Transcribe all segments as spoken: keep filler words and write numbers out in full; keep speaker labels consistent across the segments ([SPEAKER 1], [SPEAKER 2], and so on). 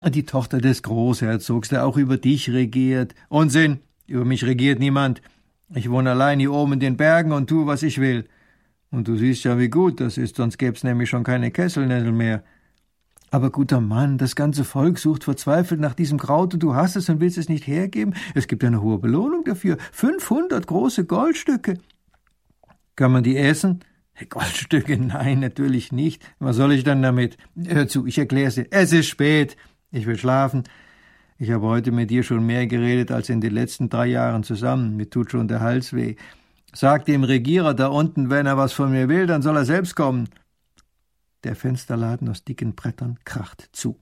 [SPEAKER 1] Die Tochter des Großherzogs, der auch über dich regiert. Unsinn, über mich regiert niemand. Ich wohne allein hier oben in den Bergen und tue, was ich will. Und du siehst ja, wie gut das ist, sonst gäb's nämlich schon keine Kesselnessel mehr. Aber guter Mann, das ganze Volk sucht verzweifelt nach diesem Kraut und du hast es und willst es nicht hergeben? Es gibt eine hohe Belohnung dafür. fünfhundert große Goldstücke. Kann man die essen? Goldstücke? Nein, natürlich nicht. Was soll ich dann damit? Hör zu, ich erklär's dir. Es ist spät. Ich will schlafen. Ich habe heute mit dir schon mehr geredet als in den letzten drei Jahren zusammen. Mir tut schon der Hals weh. Sag dem Regierer da unten, wenn er was von mir will, dann soll er selbst kommen. Der Fensterladen aus dicken Brettern kracht zu.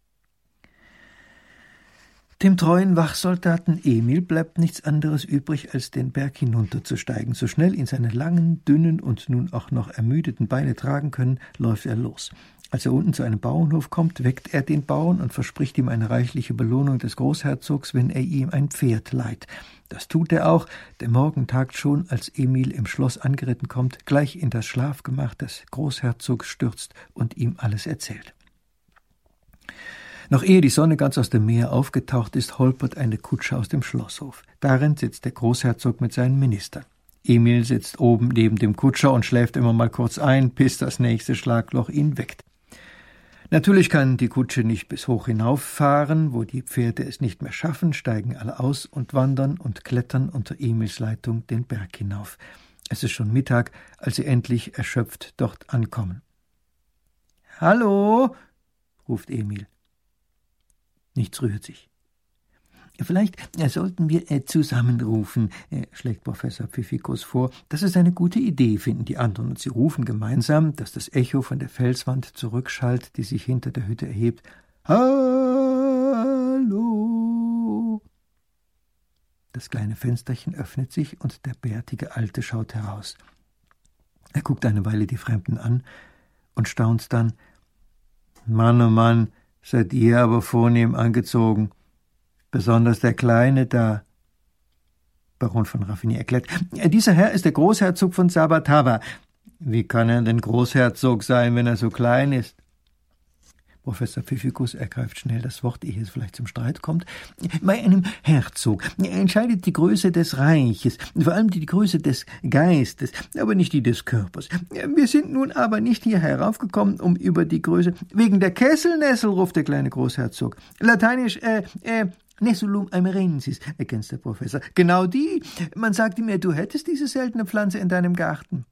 [SPEAKER 1] Dem treuen Wachsoldaten Emil bleibt nichts anderes übrig, als den Berg hinunterzusteigen. So schnell ihn seine langen, dünnen und nun auch noch ermüdeten Beine tragen können, läuft er los. Als er unten zu einem Bauernhof kommt, weckt er den Bauern und verspricht ihm eine reichliche Belohnung des Großherzogs, wenn er ihm ein Pferd leiht. Das tut er auch. Der Morgen tagt schon, als Emil im Schloss angeritten kommt, gleich in das Schlafgemach des Großherzogs stürzt und ihm alles erzählt. Noch ehe die Sonne ganz aus dem Meer aufgetaucht ist, holpert eine Kutsche aus dem Schlosshof. Darin sitzt der Großherzog mit seinen Ministern. Emil sitzt oben neben dem Kutscher und schläft immer mal kurz ein, bis das nächste Schlagloch ihn weckt. Natürlich kann die Kutsche nicht bis hoch hinauffahren, wo die Pferde es nicht mehr schaffen, steigen alle aus und wandern und klettern unter Emils Leitung den Berg hinauf. Es ist schon Mittag, als sie endlich erschöpft dort ankommen. »Hallo«, ruft Emil. Nichts rührt sich. »Vielleicht sollten wir zusammenrufen«, schlägt Professor Pfiffikus vor. Das ist eine gute Idee, finden die anderen, und sie rufen gemeinsam, dass das Echo von der Felswand zurückschallt, die sich hinter der Hütte erhebt. »Hallo!« Das kleine Fensterchen öffnet sich und der bärtige Alte schaut heraus. Er guckt eine Weile die Fremden an und staunt dann. »Mann, oh Mann, seid ihr aber vornehm angezogen. Besonders der Kleine da.« Baron von Raffigny erklärt, »Dieser Herr ist der Großherzog von Sabatava.« »Wie kann er denn Großherzog sein, wenn er so klein ist?« Professor Pfiffikus ergreift schnell das Wort, ehe es vielleicht zum Streit kommt. »Bei einem Herzog entscheidet die Größe des Reiches, vor allem die Größe des Geistes, aber nicht die des Körpers. Wir sind nun aber nicht hier heraufgekommen, um über die Größe... »Wegen der Kesselnessel«, ruft der kleine Großherzog. »Lateinisch, äh, äh, Nessulum amerensis«, ergänzt der Professor. »Genau die. Man sagte mir, du hättest diese seltene Pflanze in deinem Garten.«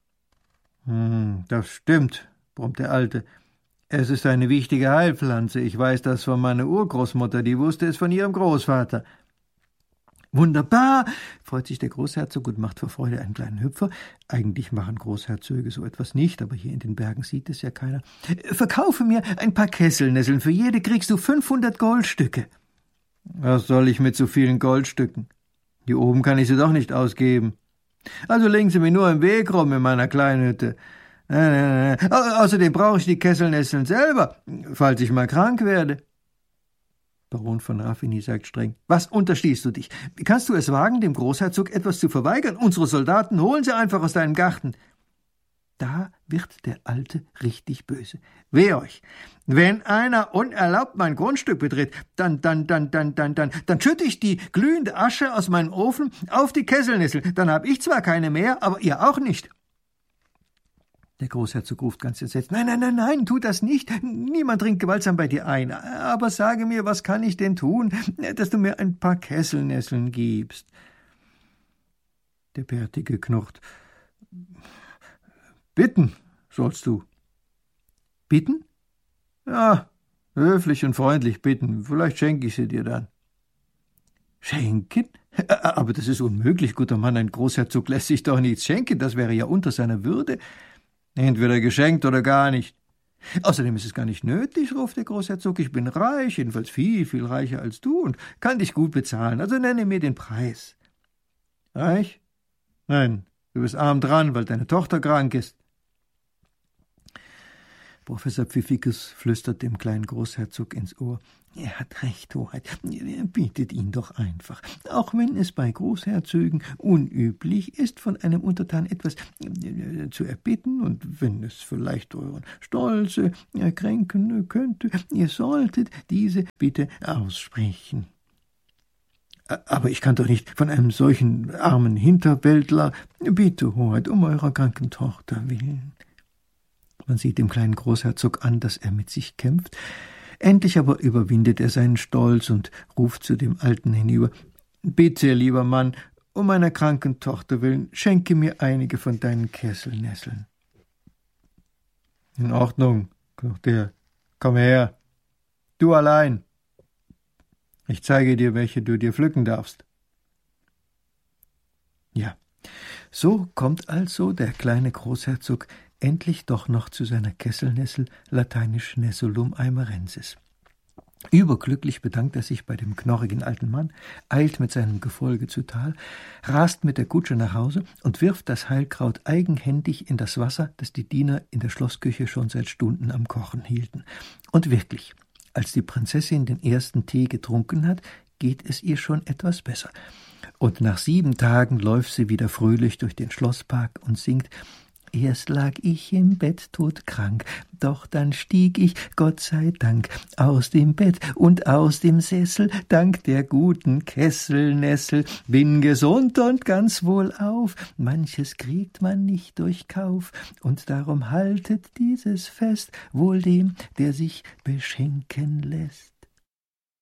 [SPEAKER 1] »Hm, das stimmt«, brummt der Alte. »Es ist eine wichtige Heilpflanze. Ich weiß das von meiner Urgroßmutter, die wusste es von ihrem Großvater.« »Wunderbar«, freut sich der Großherzog und macht vor Freude einen kleinen Hüpfer. Eigentlich machen Großherzöge so etwas nicht, aber hier in den Bergen sieht es ja keiner. »Verkaufe mir ein paar Kesselnesseln. Für jede kriegst du fünfhundert Goldstücke.« »Was soll ich mit so vielen Goldstücken? Hier oben kann ich sie doch nicht ausgeben. Also legen Sie mir nur im Weg rum in meiner kleinen Hütte. Äh, äh, außerdem brauche ich die Kesselnesseln selber, falls ich mal krank werde.« Baron von Raffigny sagt streng, »Was unterstehst du dich? Wie kannst du es wagen, dem Großherzog etwas zu verweigern? Unsere Soldaten holen sie einfach aus deinem Garten.« Da wird der Alte richtig böse. »Weh euch! Wenn einer unerlaubt mein Grundstück betritt, dann, dann, dann, dann, dann, dann, dann schütte ich die glühende Asche aus meinem Ofen auf die Kesselnessel. Dann habe ich zwar keine mehr, aber ihr auch nicht.« Der Großherzog ruft ganz entsetzt, »Nein, nein, nein, nein, tu das nicht. Niemand dringt gewaltsam bei dir ein. Aber sage mir, was kann ich denn tun, dass du mir ein paar Kesselnesseln gibst?« Der Bärtige knurrt, »Bitten sollst du.« »Bitten?« »Ja, höflich und freundlich bitten. Vielleicht schenke ich sie dir dann.« »Schenken? Aber das ist unmöglich, guter Mann. Ein Großherzog lässt sich doch nichts schenken. Das wäre ja unter seiner Würde.« »Entweder geschenkt oder gar nicht.« »Außerdem ist es gar nicht nötig«, ruft der Großherzog. »Ich bin reich, jedenfalls viel, viel reicher als du und kann dich gut bezahlen. Also nenne mir den Preis.« »Reich? Nein, du bist arm dran, weil deine Tochter krank ist.« Professor Pfiffikus flüstert dem kleinen Großherzog ins Ohr. »Er hat recht, Hoheit. Bittet ihn doch einfach. Auch wenn es bei Großherzögen unüblich ist, von einem Untertan etwas zu erbitten, und wenn es vielleicht euren Stolz kränken könnte, ihr solltet diese Bitte aussprechen.« »Aber ich kann doch nicht von einem solchen armen Hinterwäldler. Bitte, Hoheit, um eurer kranken Tochter willen.« Man sieht dem kleinen Großherzog an, dass er mit sich kämpft. Endlich aber überwindet er seinen Stolz und ruft zu dem Alten hinüber. »Bitte, lieber Mann, um meiner kranken Tochter willen, schenke mir einige von deinen Kesselnesseln.« »In Ordnung«, knurrt er. »Komm her, du allein. Ich zeige dir, welche du dir pflücken darfst.« Ja, so kommt also der kleine Großherzog endlich doch noch zu seiner Kesselnessel, lateinisch Nessulum aimarensis. Überglücklich bedankt er sich bei dem knorrigen alten Mann, eilt mit seinem Gefolge zu Tal, rast mit der Kutsche nach Hause und wirft das Heilkraut eigenhändig in das Wasser, das die Diener in der Schlossküche schon seit Stunden am Kochen hielten. Und wirklich, als die Prinzessin den ersten Tee getrunken hat, geht es ihr schon etwas besser. Und nach sieben Tagen läuft sie wieder fröhlich durch den Schlosspark und singt: »Erst lag ich im Bett todkrank, doch dann stieg ich, Gott sei Dank, aus dem Bett und aus dem Sessel, dank der guten Kesselnessel, bin gesund und ganz wohlauf, manches kriegt man nicht durch Kauf, und darum haltet dieses Fest wohl dem, der sich beschenken lässt.«